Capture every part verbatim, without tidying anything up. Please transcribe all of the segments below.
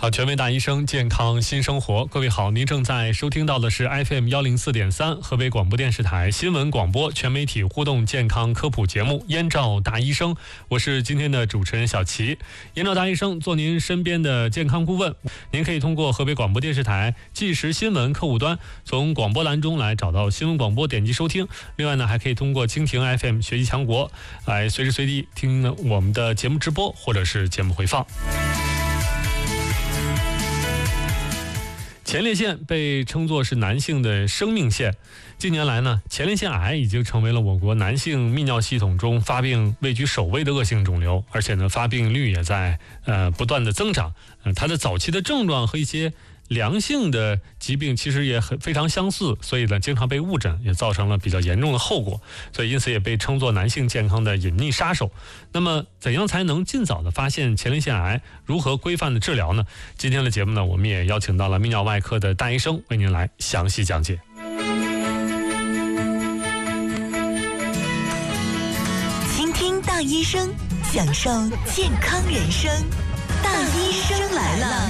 好，全美大医生健康新生活，各位好，您正在收听到的是 F M 一零四点三河北广播电视台新闻广播全媒体互动健康科普节目《燕赵大医生》，我是今天的主持人小齐。燕赵大医生做您身边的健康顾问，您可以通过河北广播电视台即时新闻客户端，从广播栏中来找到新闻广播，点击收听。另外呢，还可以通过蜻蜓 F M 学习强国来随时随地听我们的节目直播或者是节目回放。前列腺被称作是男性的生命线。近年来呢，前列腺癌已经成为了我国男性泌尿系统中发病位居首位的恶性肿瘤，而且呢，发病率也在呃不断的增长。呃，它的早期的症状和一些良性的疾病其实也很非常相似，所以呢，经常被误诊，也造成了比较严重的后果，所以因此也被称作男性健康的隐匿杀手。那么，怎样才能尽早的发现前列腺癌？如何规范的治疗呢？今天的节目呢，我们也邀请到了泌尿外科的大医生为您来详细讲解。 倾听大医生，享受健康人生。大医生来了。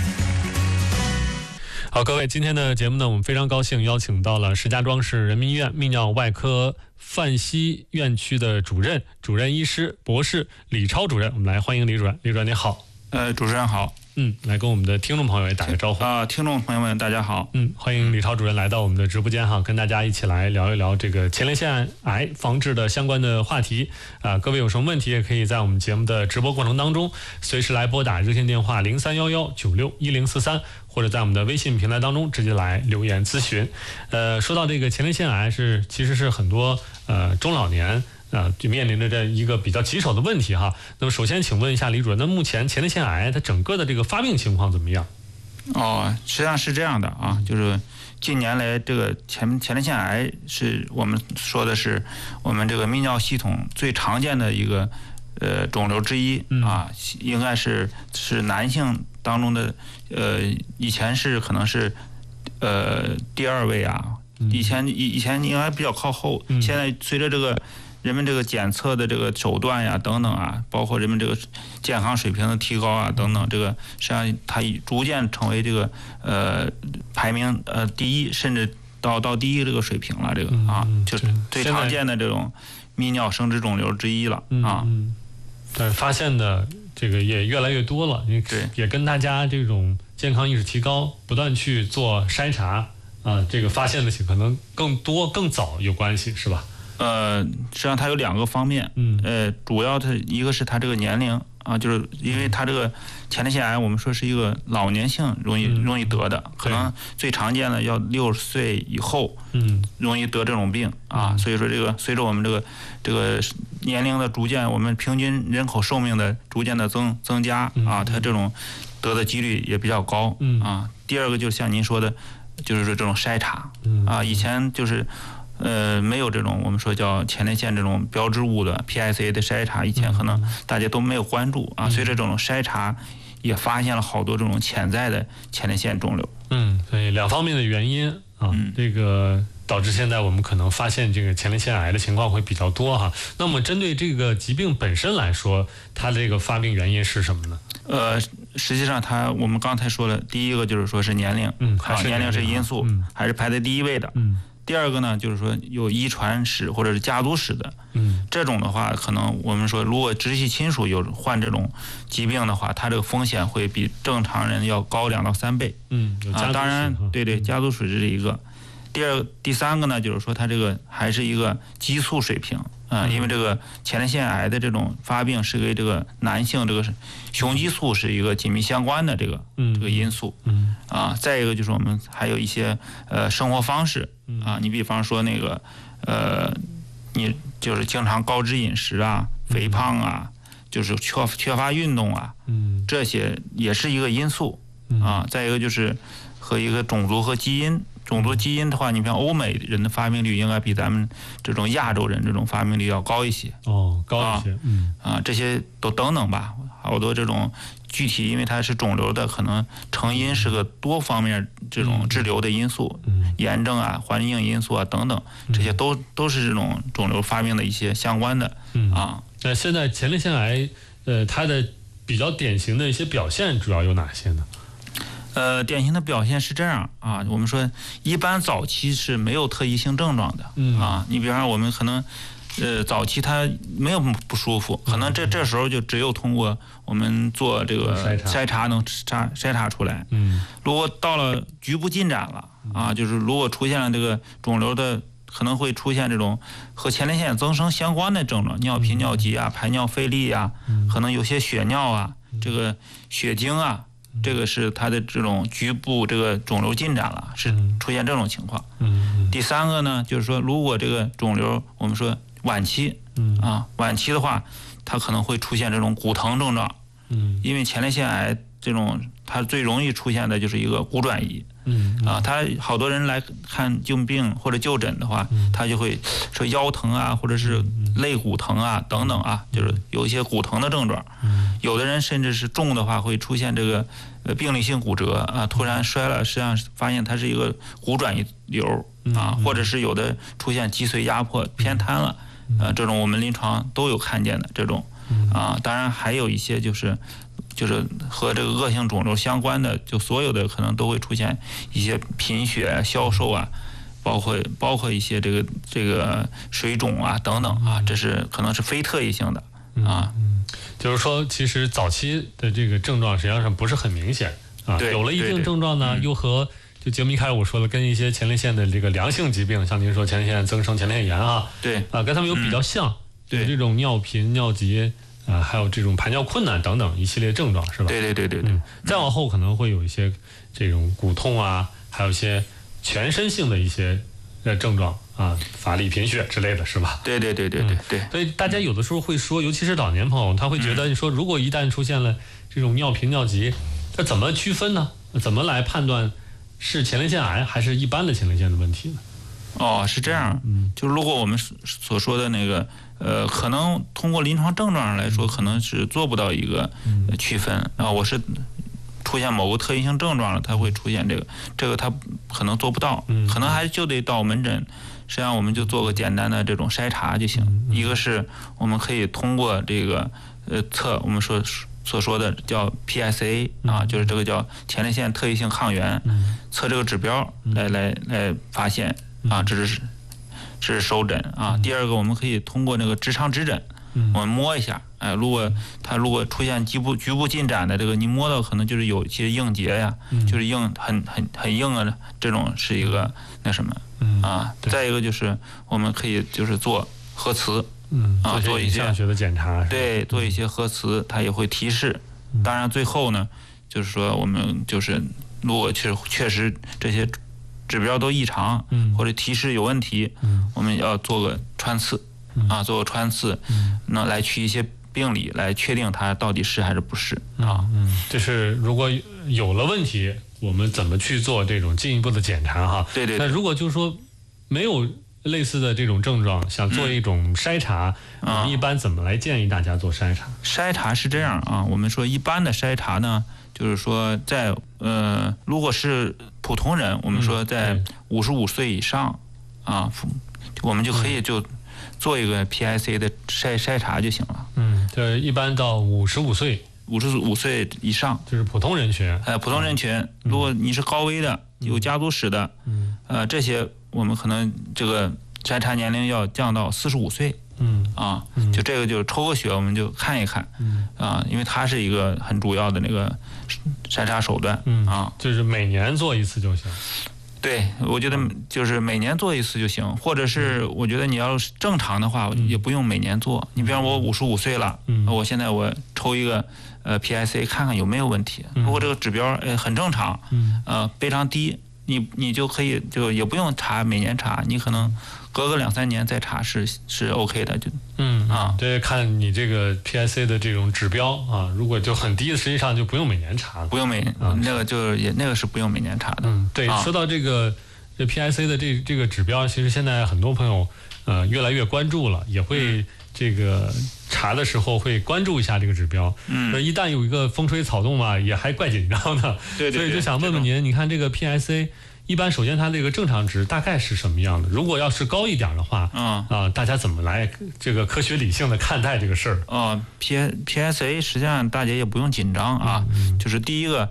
好，各位，今天的节目呢，我们非常高兴邀请到了石家庄市人民医院泌尿外科范西院区的主任、主任医师、博士李超主任，我们来欢迎李主任。李主任你好。 呃，主持人好。 嗯，来跟我们的听众朋友也打个招呼啊、呃！听众朋友们，大家好。 嗯，欢迎李超主任来到我们的直播间哈，跟大家一起来聊一聊这个前列腺癌防治的相关的话题啊、呃。各位有什么问题，也可以在我们节目的直播过程当中，随时来拨打热线电话零三幺幺九六一零四三，或者在我们的微信平台当中直接来留言咨询。呃，说到这个前列腺癌是，其实是很多呃中老年。啊，就面临着这一个比较棘手的问题哈。那么首先请问一下李主任，那目前前列腺癌它整个的这个发病情况怎么样？ 哦，实际上是这样的啊，就是近年来这个前前列腺癌是我们说的是我们这个泌尿系统最常见的一个呃肿瘤之一啊，应该是是男性当中的呃以前是可能是呃第二位啊，以前以以前应该比较靠后，现在随着这个人们这个检测的这个手段呀等等啊，包括人们这个健康水平的提高啊等等，这个实际上它逐渐成为这个呃排名呃第一，甚至到到第一这个水平了，这个啊就是最常见的这种泌尿生殖肿瘤之一了啊。 嗯，但是发现的这个也越来越多了，也也跟大家这种健康意识提高，不断去做筛查啊，这个发现的可能更多更早有关系，是吧？ 呃，实际上它有两个方面，嗯，呃，主要它一个是它这个年龄啊，就是因为它这个前列腺癌，我们说是一个老年性容易容易得的，可能最常见的要六十岁以后，嗯，容易得这种病啊，所以说这个随着我们这个这个年龄的逐渐，我们平均人口寿命的逐渐的增增加啊，它这种得的几率也比较高啊。第二个就是像您说的，就是说这种筛查啊，以前就是。呃，没有这种我们说叫前列腺这种标志物的 P I S A 的筛查，以前可能大家都没有关注啊。随着这种筛查，也发现了好多这种潜在的前列腺肿瘤。 嗯，所以两方面的原因啊，嗯、这个导致现在我们可能发现这个前列腺癌的情况会比较多哈。那么针对这个疾病本身来说，它的这个发病原因是什么呢？ 呃，实际上它我们刚才说了，第一个就是说是年龄， 嗯， 啊，年龄是因素，嗯，还是排在第一位的，嗯。第二个呢，就是说有遗传史或者是家族史的，嗯，这种的话，可能我们说，如果直系亲属有患这种疾病的话，它这个风险会比正常人要高两到三倍， 嗯， 啊，当然，对对，家族史是一个。第二、第三个呢，就是说它这个还是一个激素水平啊，因为这个前列腺癌的这种发病是跟这个男性这个雄激素是一个紧密相关的这个这个因素，嗯啊，再一个就是我们还有一些呃生活方式啊，你比方说那个呃，你就是经常高脂饮食啊、肥胖啊，就是缺缺乏运动啊，嗯，这些也是一个因素啊，再一个就是和一个种族和基因。种族基因的话，你像欧美人的发病率应该比咱们这种亚洲人这种发病率要高一些。 哦，高一些，嗯啊，这些都等等吧，好多这种具体，因为它是肿瘤的，可能成因是个多方面这种滞留的因素，嗯，炎症啊、环境因素啊等等，这些都都是这种肿瘤发病的一些相关的，嗯啊。 那现在前列腺癌，呃，它的比较典型的一些表现主要有哪些呢？ 呃，典型的表现是这样啊，我们说一般早期是没有特异性症状的， 嗯啊，你比方说我们可能，呃，早期他没有不舒服，可能这这时候就只有通过我们做这个筛查筛查能查筛查出来。 嗯如果到了局部进展了啊，就是如果出现了这个肿瘤的，可能会出现这种和前列腺增生相关的症状，尿频、尿急啊，排尿费力啊，可能有些血尿啊，这个血精啊。这个是它的这种局部这个肿瘤进展了，是出现这种情况。 嗯第三个呢，就是说，如果这个肿瘤我们说晚期， 嗯啊，晚期的话，它可能会出现这种骨疼症状， 嗯因为前列腺癌这种它最容易出现的就是一个骨转移。 嗯啊，他好多人来看就病或者就诊的话，他就会说腰疼啊，或者是肋骨疼啊等等啊，就是有一些骨疼的症状。有的人甚至是重的话会出现这个呃病理性骨折啊，突然摔了，实际上发现它是一个骨转移瘤啊，或者是有的出现脊髓压迫偏瘫了，呃，这种我们临床都有看见的这种啊，当然还有一些就是。就是和这个恶性肿瘤相关的，就所有的可能都会出现一些贫血、消瘦啊，包括包括一些这个这个水肿啊等等啊，这是可能是非特异性的啊。 嗯，就是说，其实早期的这个症状实际上上不是很明显啊，有了一定症状呢，又和就节目一开始我说的，跟一些前列腺的这个良性疾病，像您说前列腺增生、前列腺炎啊， 对啊，跟他们有比较像， 对有这种尿频、尿急。啊，还有这种排尿困难等等一系列症状，是吧？ 对对对对对。 嗯，再往后可能会有一些这种骨痛啊，还有一些全身性的一些呃症状啊，乏力、贫血之类的是吧？ 对对对对对对。 所以大家有的时候会说，尤其是老年朋友，他会觉得你说，如果一旦出现了这种尿频、尿急，那怎么区分呢？怎么来判断是前列腺癌还是一般的前列腺的问题呢？ 哦，是这样。嗯，就如果我们所说的那个。呃，可能通过临床症状上来说，可能是做不到一个区分啊。我是出现某个特异性症状了，它会出现这个，这个它可能做不到，可能还就得到门诊。实际上，我们就做个简单的这种筛查就行。一个是我们可以通过这个呃测我们说所说的叫 P S A 啊，就是这个叫前列腺特异性抗原，测这个指标来来来发现啊，这是。这是首诊啊。第二个，我们可以通过那个直肠指诊，我们摸一下，哎，如果它如果出现局部局部进展的这个，你摸到可能就是有一些硬结呀，就是硬很很很硬啊，这种是一个那什么啊。再一个就是我们可以就是做核磁，啊，做一些影像学的检查， 对，做一些核磁，它也会提示。当然最后呢，就是说我们就是如果确确实这些。指标都异常，或者提示有问题，我们要做个穿刺，啊，做个穿刺，那来取一些病理来确定它到底是还是不是啊。 就是如果有了问题，我们怎么去做这种进一步的检查哈？ 对对。 那如果就是说没有类似的这种症状，想做一种筛查，我们一般怎么来建议大家做筛查？ 筛查是这样啊，我们说一般的筛查呢。就是说在，在呃，如果是普通人，我们说在五十五岁以上，嗯、啊，我们就可以就做一个 P S A 的筛筛查就行了。 嗯，对，一般到五十五岁， 五十五岁以上， 就是普通人群。 呃，普通人群，如果你是高危的、有家族史的， 嗯， 呃，这些我们可能这个筛查年龄要降到四十五岁。 嗯啊，就这个就抽个血，我们就看一看， 嗯啊，因为它是一个很主要的那个筛查手段， 嗯啊， 就是每年做一次就行。 对，我觉得就是每年做一次就行，或者是我觉得你要是正常的话，也不用每年做。你比方我五十五岁了， 嗯， 我现在我抽一个呃 P S A 看看有没有问题，如果这个指标呃很正常， 嗯， 呃非常低，你你就可以就也不用查每年查，你可能。隔个两三年再查是是 OK 的，就嗯啊， 这看你这个 P S A 的这种指标啊，如果就很低，实际上就不用每年查了， 不用每啊， 那个就也那个是不用每年查的。 嗯，对， 啊、 说到这个这 P S A 的这这个指标，其实现在很多朋友呃越来越关注了，也会这个查的时候会关注一下这个指标。 嗯， 一旦有一个风吹草动嘛，也还怪紧张的。 对对对， 所以就想问问您，你看这个 P S A。一般首先它这个正常值大概是什么样的？如果要是高一点的话， 嗯啊，大家怎么来这个科学理性的看待这个事儿？ 哦 ，P P S A 实际上大家也不用紧张啊， 嗯、 就是第一个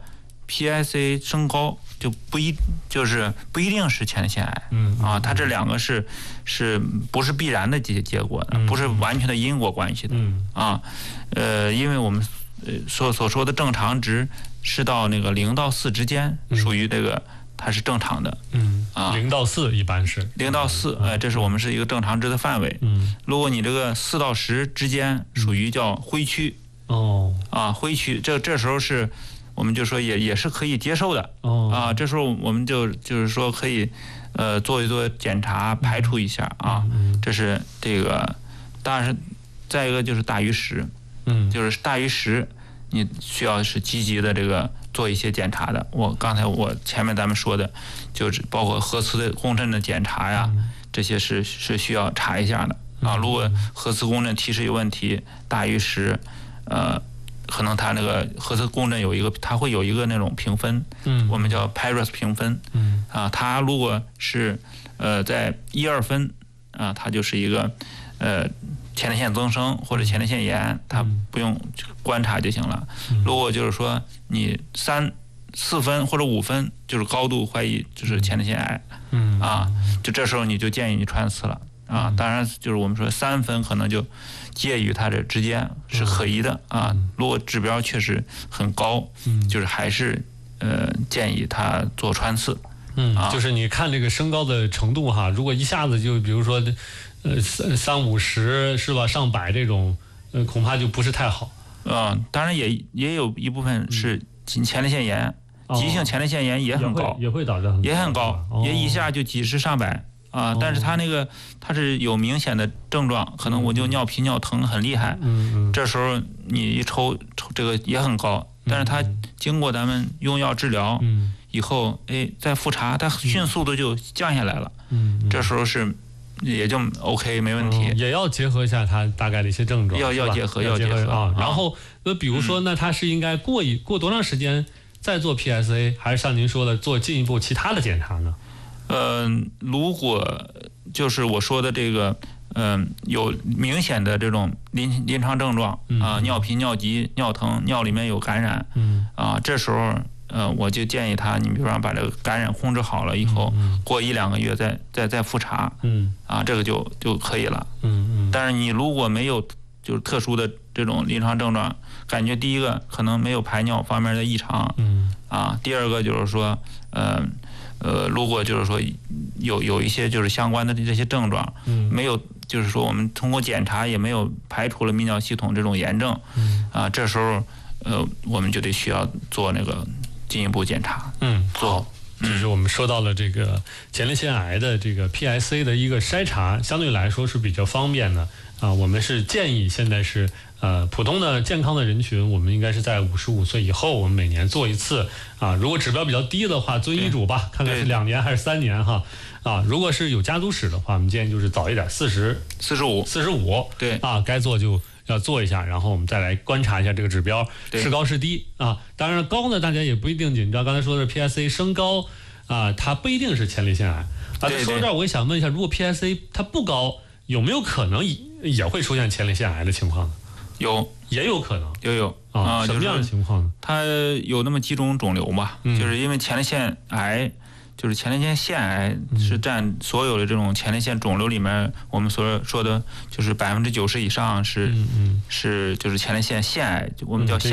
P S A 升高就不一就是不一定是前列腺癌， 嗯啊，它这两个是是不是必然的结结果的，不是完全的因果关系的， 嗯啊，呃，因为我们呃所所说的正常值是到那个零到四之间，属于这个它是正常的， 嗯啊， 零到四一般是零到四，呃，这是我们是一个正常值的范围， 嗯， 如果你这个四到十之间属于叫灰区， 哦啊，灰区，这这时候是。我们就说也也是可以接受的， 哦啊，这时候我们就就是说可以，呃，做一做检查，排除一下啊，这是这个，当然是再一个就是大于十， 嗯， 就是大于十，你需要是积极的这个做一些检查的。我刚才我前面咱们说的，就是包括核磁的共振的检查呀，这些是是需要查一下的啊。如果核磁共振提示有问题，大于十，呃。可能它那个核磁共振有一个，它会有一个那种评分， 嗯， 我们叫 Paris 评分， 嗯， 啊，它如果是呃在一二分，啊，它就是一个呃前列腺增生或者前列腺炎，它不用观察就行了。如果就是说你三四分或者五分，就是高度怀疑就是前列腺癌， 嗯， 啊，就这时候你就建议你穿刺了。啊，当然就是我们说三分可能就介于它这之间是可疑的啊。如果指标确实很高，就是还是呃建议他做穿刺。 嗯，就是你看这个升高的程度哈，如果一下子就比如说呃三三五十是吧，上百这种，呃恐怕就不是太好。 嗯，当然也也有一部分是前列腺炎，急性前列腺炎也很高， 也会导致很也很高，也一下就几十上百。啊，但是他那个他是有明显的症状，可能我就尿频尿疼很厉害， 嗯嗯， 这时候你一抽抽这个也很高，但是他经过咱们用药治疗，嗯，以后哎再复查，它迅速的就降下来了，嗯，这时候是也就 OK 没问题， 也要结合一下他大概的一些症状， 要要结合要结合啊。然后那比如说，那他是应该过一过多长时间再做 P S A， 还是像您说的做进一步其他的检查呢？ 呃，如果就是我说的这个，嗯、呃，有明显的这种临临床症状啊、呃，尿频、尿急、尿疼，尿里面有感染，嗯，啊，这时候呃，我就建议他，你比如说把这个感染控制好了以后，过一两个月再再再复查，嗯，啊，这个就就可以了，嗯嗯。但是你如果没有就是特殊的这种临床症状，感觉第一个可能没有排尿方面的异常，嗯，啊，第二个就是说，呃。呃，如果就是说有有一些就是相关的这些症状，嗯，没有就是说我们通过检查也没有排除了泌尿系统这种炎症，嗯，啊，这时候呃我们就得需要做那个进一步检查， 嗯，做。就是我们说到了这个前列腺癌的这个 P S A 的一个筛查，相对来说是比较方便的啊。我们是建议现在是呃普通的健康的人群，我们应该是在五十五岁以后，我们每年做一次啊。如果指标比较低的话，遵医嘱吧，看看是两年还是三年哈啊。如果是有家族史的话，我们建议就是早一点，四十、 四十五、 四十五，对啊，该做就要做一下，然后我们再来观察一下这个指标是高是低啊。当然高呢，大家也不一定紧张。刚才说的是 P S A 升高啊，它不一定是前列腺癌啊。说到这儿，我也想问一下，如果 P S A 它不高，有没有可能也会出现前列腺癌的情况呢？ 有， 也有可能， 有有啊，什么样的情况呢？ 它有那么几种肿瘤吧，嗯、就是因为前列腺癌。就是前列腺腺癌是占所有的这种前列腺肿瘤里面，我们所说的就是百分之九十以上是、嗯嗯、是就是前列腺腺癌，我们叫腺。